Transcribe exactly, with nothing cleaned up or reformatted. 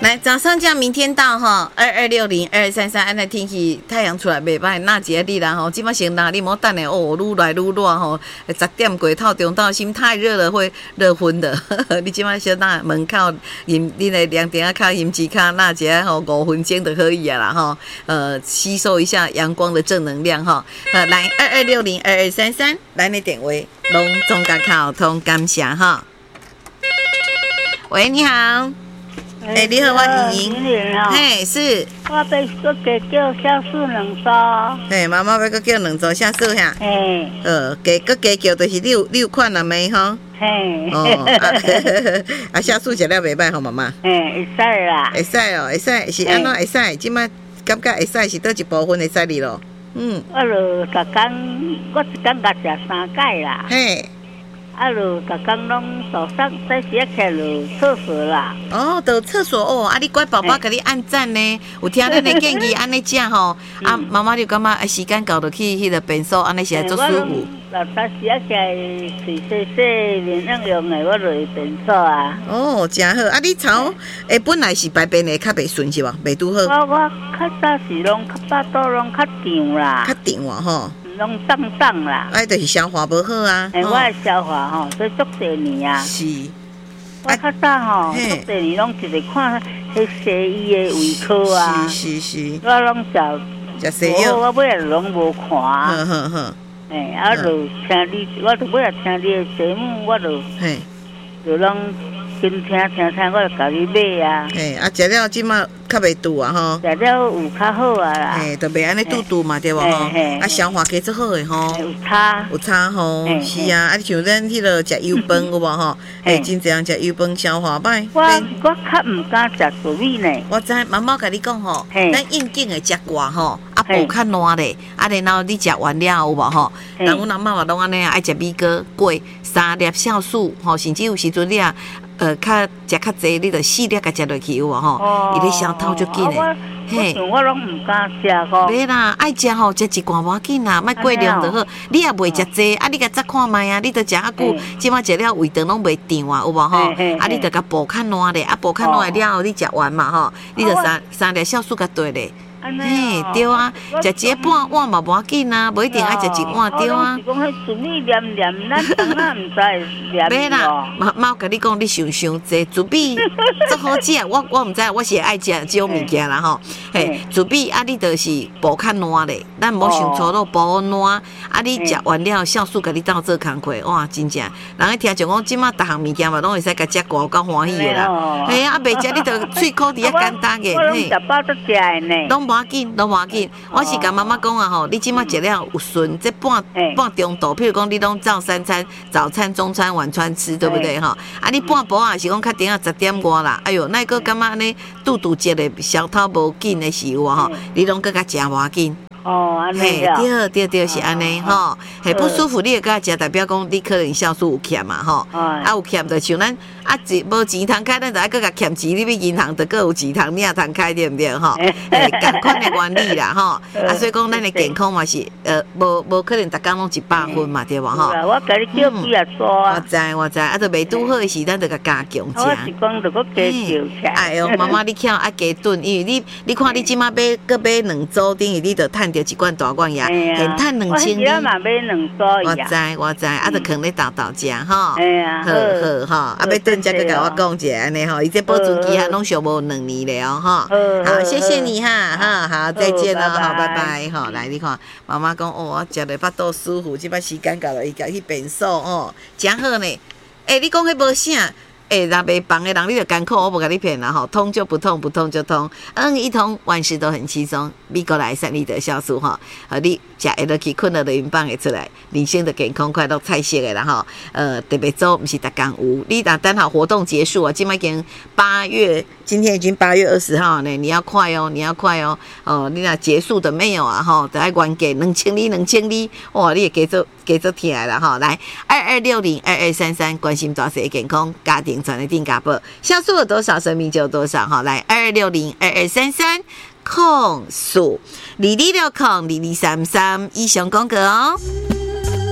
来，早上这样，明天到哈，二二六零二二三三，按那天气太阳出来袂歹，那一个你啦吼，今麦先拿你莫等咧哦，愈来愈热吼，十点过透中到心太热了会热昏的，你今麦先拿门口饮，你来两点啊靠饮几卡那一个吼五分钟就可以啊啦哈，呃，吸收一下阳光的正能量哈，呃，来二二六零二二三三，来你点位，隆中甲口通感谢哈。喂，你好。哎、欸，你好，我莹莹。嘿，是。 我要搁加叫小树两组。 嘿，妈妈要搁叫两组小树哈。 嘿。 呃，加搁加叫就是六六款了没哈？ 嘿。 哦，啊，小树食了袂歹吼，妈妈。 嘿，会使啦。 会使哦，会使是安怎会使？即摆感觉会使是倒一部分会使你咯？嗯。 我就逐工，我一工甲食三摆啦。 嘿。 啊，就逐工拢早上在时起来就厕所啦。 哦，到厕所哦，啊，你乖宝宝给你按赞呢，有听恁的建议安尼食吼，啊，妈妈就感觉时间到就去迄个便所，安尼是做舒服。 老早时起来洗洗洗面用用的，我就去便所啊。 哦，真好，啊，你操，诶，本来是排便的较袂顺是无？袂拄好。 我我较早是拢较巴肚拢较胀啦。 较胀啊吼。 拢胀胀啦， 哎，就是消化无好啊。 哎，我的消化吼，所以足多年啊。 是。 我较早吼，足多年拢一直看迄西医的胃科啊。 是是是。 我拢食。食西药。我尾仔拢无看。 呵呵呵。 哎，啊，就听你，我就尾仔听你的节目，我就。嘿。就拢跟听听听，我就家己买啊。 嘿，啊，食了即马较袂堵啊吼。 食了有较好啊啦。 嘿，就袂安尼堵堵嘛，对无吼？啊，消化加足好诶吼。 有差。 有差吼，是啊，啊，像咱迄落食油饭有无吼？嘿，真侪人食油饭消化歹。 我我较毋敢食糯米呢。 我知，妈妈甲你讲吼，咱应景诶食寡吼，啊，补较烂咧，啊，然后你食完了有无吼？人阮阿嬷嘛拢安尼爱食米糕、粿、三粒酵素吼，甚至有时阵你啊。呃，较食较济，你着四粒甲食落去有无吼？伊咧消透足紧诶。 嘿，我拢毋敢食吼。 袂啦，爱食吼，食一罐无要紧啦，莫过量就好。你也袂食济，啊，你甲早看卖啊，你着食啊久，即摆食了胃肠拢袂胀啊，有无吼？啊，你着甲补较烂咧，啊，补较烂了后，你食完嘛吼，你着三三粒酵素甲对咧。嘿，对啊，食一个半碗嘛无要紧啊，无一定爱食一碗对啊。 是讲迄糯米黏黏，咱当然毋知黏。 袂啦，妈妈甲你讲，你想伤济，糯米足好食，我我毋知，我是爱食这种物件啦吼。嘿，糯米啊，你著是补较烂咧，咱无想粗鲁补烂，啊，你食完了酵素甲你斗做工课，哇，真正，人迄听就讲，即马逐项物件嘛，拢会使甲食过，够欢喜的啦。嘿啊，袂食你著喙口伫遐简单嘅， 嘿。我拢食饱都食的呢。 无要紧，都无要紧。我是甲妈妈讲啊吼，你即马食了有顺，这半半中度，譬如讲你拢照三餐，早餐、中餐、晚餐吃，对不对吼？啊，你半晡啊是讲较顶啊十点外啦，哎哟，那个感觉安尼肚肚食的消透无紧的时候吼，你拢更加食无要紧。 哦，安尼啊，对对对，是安尼吼，系不舒服，你会甲食，代表讲你可能酵素有欠嘛吼，啊有欠就像咱啊钱无钱通开，咱就爱搁甲欠钱，你去银行就搁有钱通，你也通开对毋对吼？诶，共款的原理啦吼，啊所以讲咱的健康嘛是呃无无可能逐工拢一百分嘛对无吼？ 我甲你叫几啊组啊？ 我知我知，啊就未拄好的时，咱就甲加强食。 我是讲着搁加少起。 哎哟，妈妈你巧爱加炖，因为你你看你即马买搁买两组，等于你着趁着一罐大罐呀，现趁两千二。 我嘛买两组我知我知，啊着放咧豆豆食吼。哎呀，好好吼，啊要炖则搁甲我讲者安尼吼，伊这保存期限拢上无两年了吼。好，谢谢你哈，哈好，再见咯，好，拜拜，吼，来你看，妈妈讲哦，我食了腹肚舒服，即摆时间到了，伊家去便所哦，真好呢。诶，你讲迄无啥？诶，若袂放的人，你就艰苦，我无甲你骗啦吼，通就不痛，不痛就通，嗯，一通万事都很轻松。美国来三立的酵素吼，啊，你食会落去，困了就云放会出来，人生的健康快乐菜色的啦吼，呃，特别做，毋是逐工有。你若等好活动结束啊，今麦已经八月，今天已经八月二十号呢，你要快哦，你要快哦，哦，你若结束的没有啊吼，就爱原价两千里，两千里，哇，你也给做给做起来了哈，来二二六零二二三三，关心大小的健康，家庭传的定价报，酵素有多少，生命就有多少哈，来二二六零二二三三。控诉，二二六控二二三三以上广告哦。